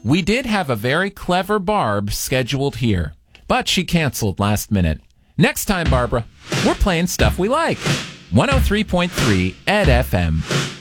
We did have a very clever Barb scheduled here, but she canceled last minute. Next time, Barbara, we're playing stuff we like. 103.3 Ed FM.